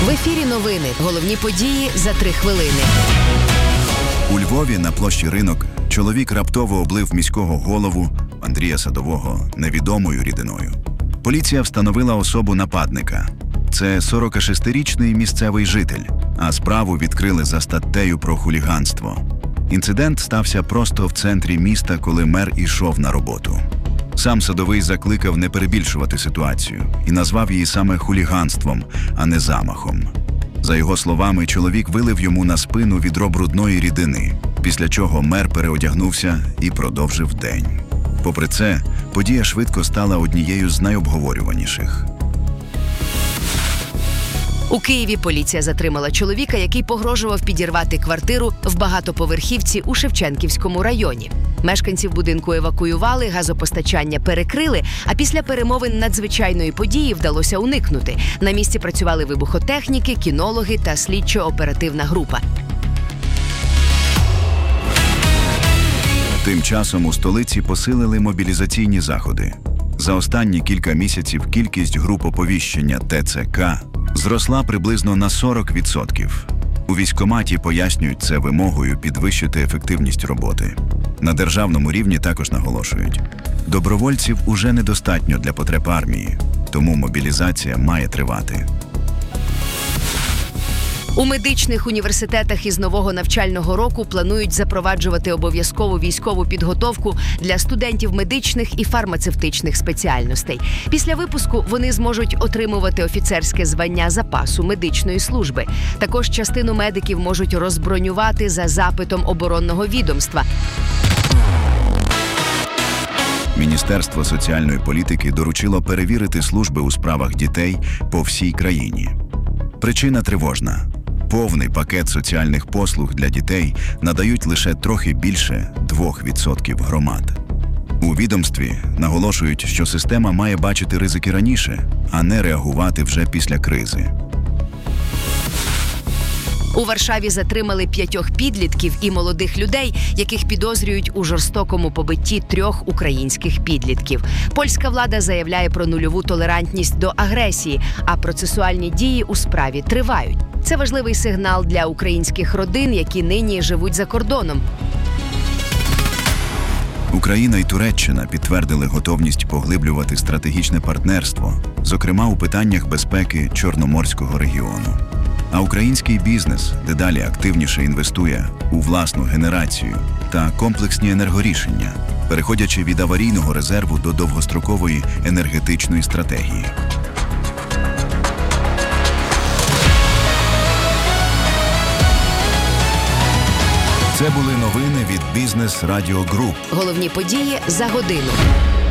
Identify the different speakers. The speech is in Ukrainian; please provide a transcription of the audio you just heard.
Speaker 1: В ефірі новини. Головні події за 3 хвилини.
Speaker 2: У Львові на площі Ринок чоловік раптово облив міського голову Андрія Садового невідомою рідиною. Поліція встановила особу нападника. Це 46-річний місцевий житель, а справу відкрили за статтею про хуліганство. Інцидент стався просто в центрі міста, коли мер ішов на роботу. Сам Садовий закликав не перебільшувати ситуацію і назвав її саме хуліганством, а не замахом. За його словами, чоловік вилив йому на спину відро брудної рідини, після чого мер переодягнувся і продовжив день. Попри це, подія швидко стала однією з найобговорюваніших.
Speaker 1: У Києві поліція затримала чоловіка, який погрожував підірвати квартиру в багатоповерхівці у Шевченківському районі. Мешканців будинку евакуювали, газопостачання перекрили, а після перемовин надзвичайної події вдалося уникнути. На місці працювали вибухотехніки, кінологи та слідчо-оперативна група.
Speaker 2: Тим часом у столиці посилили мобілізаційні заходи. За останні кілька місяців кількість груп оповіщення ТЦК зросла приблизно на 40%. У військкоматі пояснюють це вимогою підвищити ефективність роботи. На державному рівні також наголошують, добровольців уже недостатньо для потреб армії, тому мобілізація має тривати.
Speaker 1: У медичних університетах із нового навчального року планують запроваджувати обов'язкову військову підготовку для студентів медичних і фармацевтичних спеціальностей. Після випуску вони зможуть отримувати офіцерське звання запасу медичної служби. Також частину медиків можуть розбронювати за запитом оборонного відомства.
Speaker 2: Міністерство соціальної політики доручило перевірити служби у справах дітей по всій країні. Причина тривожна. Повний пакет соціальних послуг для дітей надають лише трохи більше 2% громад. У відомстві наголошують, що система має бачити ризики раніше, а не реагувати вже після кризи.
Speaker 1: У Варшаві затримали 5 підлітків і молодих людей, яких підозрюють у жорстокому побитті 3 українських підлітків. Польська влада заявляє про нульову толерантність до агресії, а процесуальні дії у справі тривають. Це важливий сигнал для українських родин, які нині живуть за кордоном.
Speaker 2: Україна і Туреччина підтвердили готовність поглиблювати стратегічне партнерство, зокрема у питаннях безпеки Чорноморського регіону. А український бізнес дедалі активніше інвестує у власну генерацію та комплексні енергорішення, переходячи від аварійного резерву до довгострокової енергетичної стратегії. Це були новини від Бізнес Радіо Груп.
Speaker 1: Головні події за годину.